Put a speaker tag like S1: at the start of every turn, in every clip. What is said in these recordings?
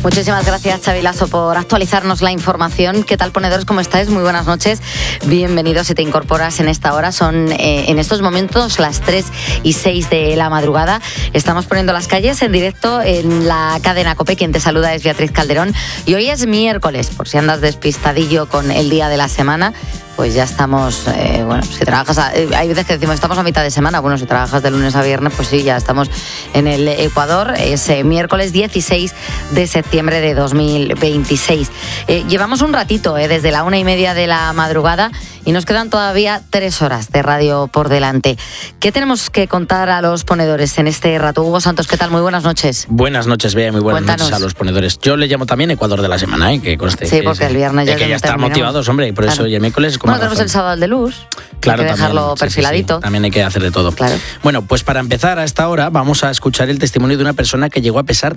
S1: Muchísimas gracias, Xavi Lasso, por actualizarnos la información. ¿Qué tal, ponedores? ¿Cómo estáis? Muy buenas noches. Bienvenidos si te incorporas en esta hora. Son en estos momentos las 3:06 de la madrugada. Estamos poniendo las calles en directo en la cadena COPE. Quien te saluda es Beatriz Calderón. Y hoy es miércoles, por si andas despistadillo con el día de la semana. Pues ya estamos, si trabajas, hay veces que decimos estamos a mitad de semana, bueno, si trabajas de lunes a viernes, pues sí, ya estamos en el Ecuador, es miércoles 16 de septiembre de 2026. Llevamos un ratito, desde la 1:30 de la madrugada y nos quedan todavía 3 horas de radio por delante. ¿Qué tenemos que contar a los ponedores en este rato? Hugo Santos, ¿qué tal? Muy buenas noches.
S2: Buenas noches, Bea, muy buenas
S1: Cuéntanos.
S2: noches a los ponedores. Yo le llamo también Ecuador de la semana, que conste.
S1: Sí, porque el viernes ya
S2: que ya están motivados, hombre, y por eso hoy el miércoles...
S1: Bueno, tenemos el sábado de luz.
S2: Claro,
S1: hay que dejarlo
S2: también,
S1: perfiladito.
S2: Sí. También hay que hacer de todo.
S1: Claro.
S2: Bueno, pues para empezar a esta hora vamos a escuchar el testimonio de una persona que llegó a pesar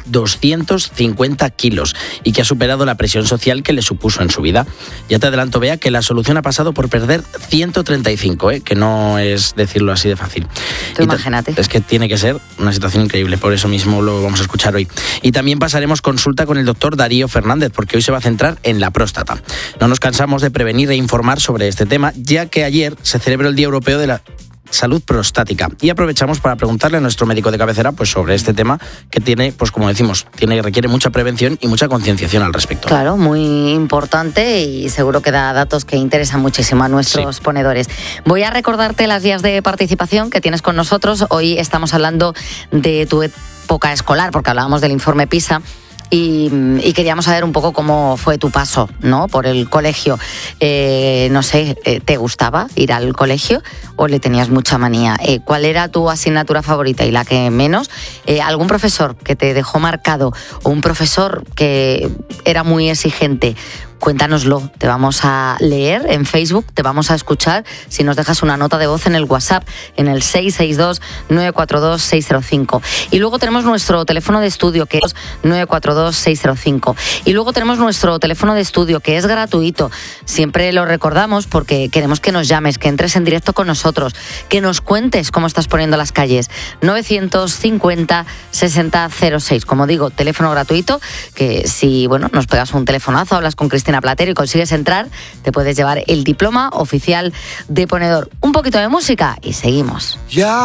S2: 250 kilos y que ha superado la presión social que le supuso en su vida. Ya te adelanto, Bea, que la solución ha pasado por perder 135, que no es decirlo así de fácil.
S1: Tú imagínate.
S2: Es que tiene que ser una situación increíble, por eso mismo lo vamos a escuchar hoy. Y también pasaremos consulta con el doctor Darío Fernández, porque hoy se va a centrar en la próstata. No nos cansamos de prevenir e informar sobre este tema, ya que ayer se celebró el Día Europeo de la Salud Prostática y aprovechamos para preguntarle a nuestro médico de cabecera pues sobre este tema que tiene, pues como decimos, requiere mucha prevención y mucha concienciación al respecto.
S1: Claro, muy importante y seguro que da datos que interesan muchísimo a nuestros ponedores. Voy a recordarte las vías de participación que tienes con nosotros. Hoy estamos hablando de tu época escolar porque hablábamos del informe PISA. Y queríamos saber un poco cómo fue tu paso, ¿no?, por el colegio. No sé, ¿te gustaba ir al colegio o le tenías mucha manía? ¿Cuál era tu asignatura favorita y la que menos? ¿Algún profesor que te dejó marcado o un profesor que era muy exigente? Cuéntanoslo, te vamos a leer en Facebook, te vamos a escuchar si nos dejas una nota de voz en el WhatsApp, en el 662-942-605. Y luego tenemos nuestro teléfono de estudio, que es 942-605. Y luego tenemos nuestro teléfono de estudio, que es gratuito. Siempre lo recordamos porque queremos que nos llames, que entres en directo con nosotros, que nos cuentes cómo estás poniendo las calles. 950-6006. Como digo, teléfono gratuito, que si nos pegas un telefonazo, hablas con Cristina Platero y consigues entrar, te puedes llevar el diploma oficial de ponedor. Un poquito de música y seguimos.
S3: Ya